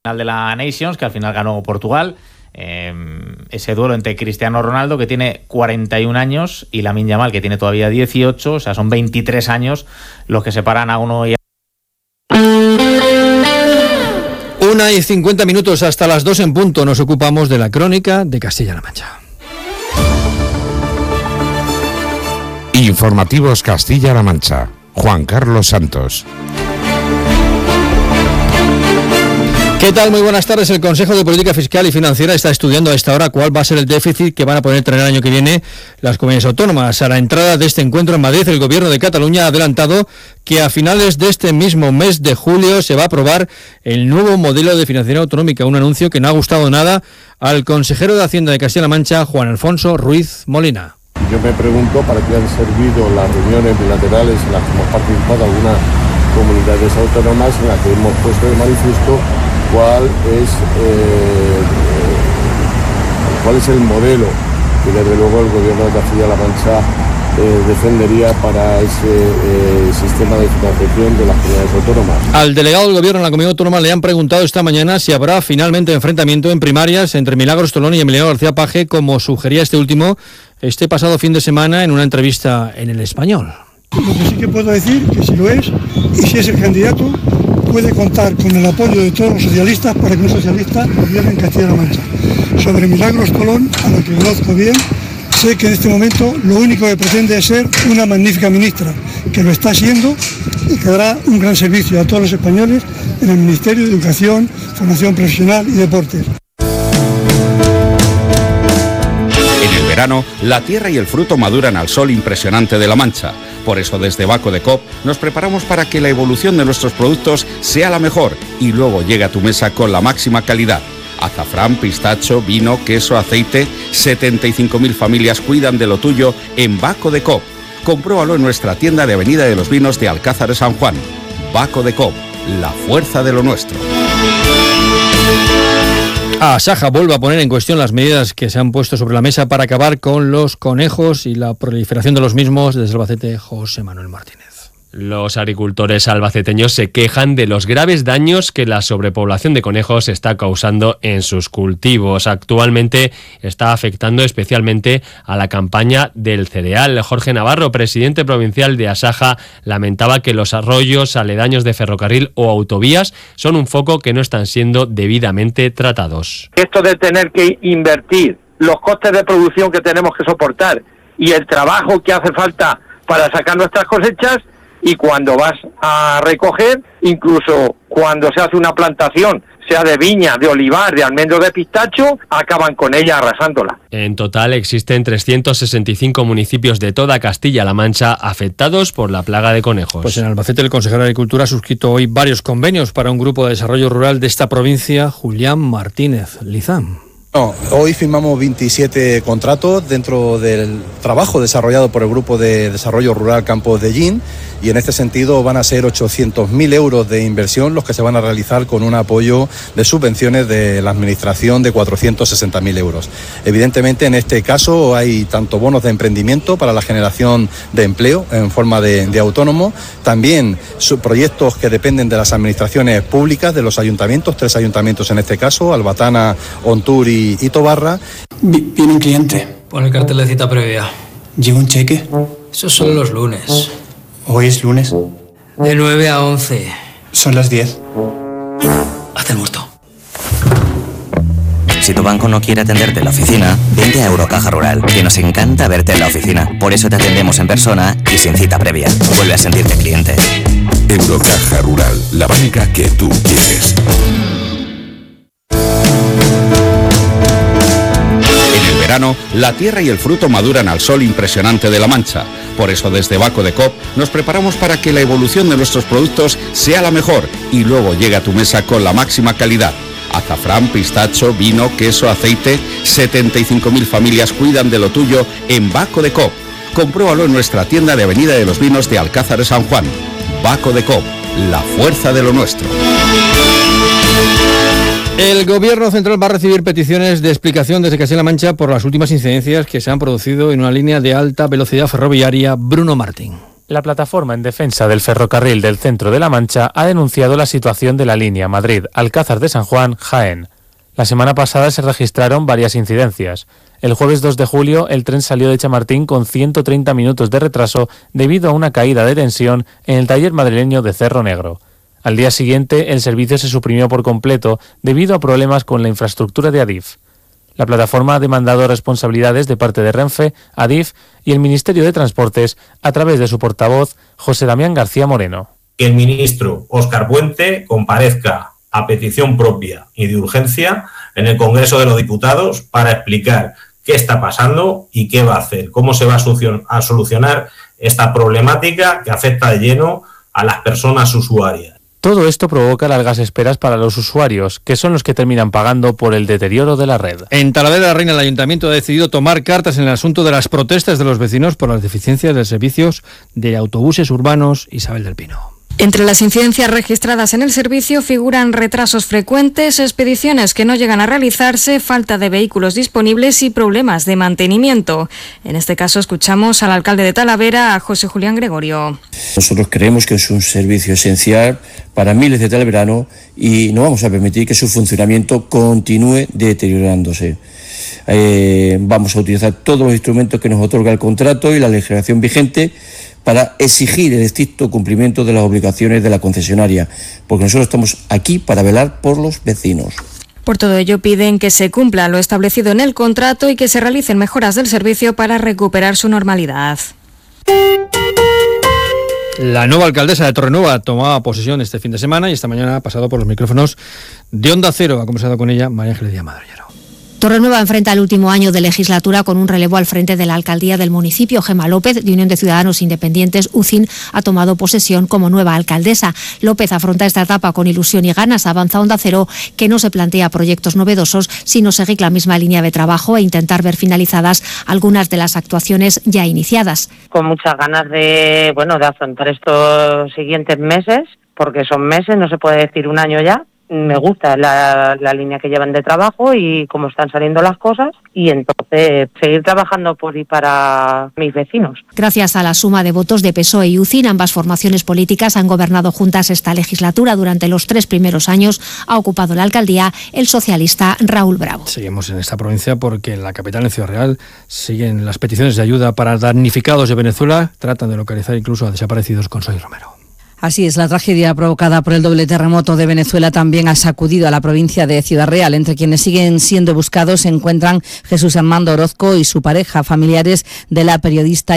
Final de la Nations, que al final ganó Portugal. Ese duelo entre Cristiano Ronaldo, que tiene 41 años, y Lamine Yamal, que tiene todavía 18, o sea, son 23 años los que separan a uno y a... 1:50 hasta las 2 en punto. Nos ocupamos de la crónica de Castilla-La Mancha. Informativos Castilla-La Mancha. Juan Carlos Santos. ¿Qué tal? Muy buenas tardes. El Consejo de Política Fiscal y Financiera está estudiando a esta hora cuál va a ser el déficit que van a poder tener el año que viene las comunidades autónomas. A la entrada de este encuentro en Madrid, el Gobierno de Cataluña ha adelantado que a finales de este mismo mes de julio se va a aprobar el nuevo modelo de financiación autonómica, un anuncio que no ha gustado nada al consejero de Hacienda de Castilla-La Mancha, Juan Alfonso Ruiz Molina. Yo me pregunto para qué han servido las reuniones bilaterales en las que hemos participado algunas comunidades autónomas, en las que hemos puesto de manifiesto cuál es el modelo que desde luego el Gobierno de Castilla-La Mancha defendería para ese sistema de financiación de las comunidades autónomas. Al delegado del Gobierno en la Comunidad Autónoma le han preguntado esta mañana si habrá finalmente enfrentamiento en primarias entre Milagros Tolón y Emiliano García Paje, como sugería este último este pasado fin de semana en una entrevista en El Español. Lo que sí que puedo decir, que si lo es, y si es el candidato, puede contar con el apoyo de todos los socialistas para que un socialista gobierne en Castilla-La Mancha. Sobre Milagros Tolón, a la que conozco bien, sé que en este momento lo único que pretende es ser una magnífica ministra, que lo está siendo y que dará un gran servicio a todos los españoles en el Ministerio de Educación, Formación Profesional y Deportes. En el verano, la tierra y el fruto maduran al sol impresionante de La Mancha. Por eso desde Baco de Coop nos preparamos para que la evolución de nuestros productos sea la mejor y luego llegue a tu mesa con la máxima calidad. Azafrán, pistacho, vino, queso, aceite. 75.000 familias cuidan de lo tuyo en Baco de Coop. Compruébalo en nuestra tienda de Avenida de los Vinos de Alcázar de San Juan. Baco de Coop, la fuerza de lo nuestro. Asaja vuelve a poner en cuestión las medidas que se han puesto sobre la mesa para acabar con los conejos y la proliferación de los mismos. Desde Albacete, José Manuel Martínez. Los agricultores albaceteños se quejan de los graves daños que la sobrepoblación de conejos está causando en sus cultivos. Actualmente está afectando especialmente a la campaña del cereal. Jorge Navarro, presidente provincial de Asaja, lamentaba que los arroyos aledaños de ferrocarril o autovías son un foco que no están siendo debidamente tratados. Esto de tener que invertir, los costes de producción que tenemos que soportar y el trabajo que hace falta para sacar nuestras cosechas, y cuando vas a recoger, incluso cuando se hace una plantación, sea de viña, de olivar, de almendro, de pistacho, acaban con ella arrasándola. En total existen 365 municipios de toda Castilla-La Mancha afectados por la plaga de conejos. Pues en Albacete el consejero de Agricultura ha suscrito hoy varios convenios para un grupo de desarrollo rural de esta provincia, Julián Martínez Lizán. No, hoy firmamos 27 contratos dentro del trabajo desarrollado por el Grupo de Desarrollo Rural Campos de Llín, y en este sentido van a ser 800.000 euros de inversión los que se van a realizar con un apoyo de subvenciones de la Administración de 460.000 euros. Evidentemente en este caso hay tanto bonos de emprendimiento para la generación de empleo en forma de autónomo, también proyectos que dependen de las administraciones públicas, de los ayuntamientos, 3 ayuntamientos en este caso, Albatana, Ontur y Tobarra. Viene un cliente. Pon el cartel de cita previa. ¿Lleva un cheque? Esos son los lunes. ¿Hoy es lunes? De 9 a 11. Son las 10. Haz el muerto. Si tu banco no quiere atenderte en la oficina, vente a Eurocaja Rural, que nos encanta verte en la oficina. Por eso te atendemos en persona y sin cita previa. Vuelve a sentirte cliente. Eurocaja Rural, la banca que tú quieres. En el verano, la tierra y el fruto maduran al sol impresionante de La Mancha. Por eso desde Baco de Coop nos preparamos para que la evolución de nuestros productos sea la mejor y luego llegue a tu mesa con la máxima calidad. Azafrán, pistacho, vino, queso, aceite. 75.000 familias cuidan de lo tuyo en Baco de Coop. Compruébalo en nuestra tienda de Avenida de los Vinos de Alcázar de San Juan. Baco de Coop, la fuerza de lo nuestro. El Gobierno Central va a recibir peticiones de explicación desde Castilla-La Mancha por las últimas incidencias que se han producido en una línea de alta velocidad ferroviaria. Bruno Martín. La plataforma en defensa del ferrocarril del centro de La Mancha ha denunciado la situación de la línea Madrid-Alcázar de San Juan-Jaén. La semana pasada se registraron varias incidencias. El jueves 2 de julio el tren salió de Chamartín con 130 minutos de retraso debido a una caída de tensión en el taller madrileño de Cerro Negro. Al día siguiente el servicio se suprimió por completo debido a problemas con la infraestructura de Adif. La plataforma ha demandado responsabilidades de parte de Renfe, Adif y el Ministerio de Transportes a través de su portavoz, José Damián García Moreno. Que el ministro Óscar Puente comparezca a petición propia y de urgencia en el Congreso de los Diputados para explicar qué está pasando y qué va a hacer, cómo se va a solucionar esta problemática que afecta de lleno a las personas usuarias. Todo esto provoca largas esperas para los usuarios, que son los que terminan pagando por el deterioro de la red. En Talavera de la Reina, el Ayuntamiento ha decidido tomar cartas en el asunto de las protestas de los vecinos por las deficiencias de servicios de autobuses urbanos Isabel del Pino. Entre las incidencias registradas en el servicio figuran retrasos frecuentes, expediciones que no llegan a realizarse, falta de vehículos disponibles y problemas de mantenimiento. En este caso escuchamos al alcalde de Talavera, a José Julián Gregorio. Nosotros creemos que es un servicio esencial para miles de talaveranos y no vamos a permitir que su funcionamiento continúe deteriorándose. Vamos a utilizar todos los instrumentos que nos otorga el contrato y la legislación vigente para exigir el estricto cumplimiento de las obligaciones de la concesionaria, porque nosotros estamos aquí para velar por los vecinos. Por todo ello piden que se cumpla lo establecido en el contrato y que se realicen mejoras del servicio para recuperar su normalidad. La nueva alcaldesa de Torrenueva tomaba posesión este fin de semana y esta mañana ha pasado por los micrófonos de Onda Cero. Ha conversado con ella María Ángeles Díaz Madroñero. Torrenueva enfrenta el último año de legislatura con un relevo al frente de la alcaldía del municipio. Gemma López, de Unión de Ciudadanos Independientes, UCIN, ha tomado posesión como nueva alcaldesa. López afronta esta etapa con ilusión y ganas. Avanza Onda Cero, que no se plantea proyectos novedosos, sino seguir la misma línea de trabajo e intentar ver finalizadas algunas de las actuaciones ya iniciadas. Con muchas ganas de afrontar estos siguientes meses, porque son meses, no se puede decir un año ya. Me gusta la línea que llevan de trabajo y cómo están saliendo las cosas, y entonces seguir trabajando por y para mis vecinos. Gracias a la suma de votos de PSOE y UCIN, ambas formaciones políticas han gobernado juntas esta legislatura. Durante los 3 primeros años ha ocupado la alcaldía el socialista Raúl Bravo. Seguimos en esta provincia porque en la capital, en Ciudad Real, siguen las peticiones de ayuda para damnificados de Venezuela. Tratan de localizar incluso a desaparecidos con Soy Romero. Así es, la tragedia provocada por el doble terremoto de Venezuela también ha sacudido a la provincia de Ciudad Real. Entre quienes siguen siendo buscados se encuentran Jesús Armando Orozco y su pareja, familiares de la periodista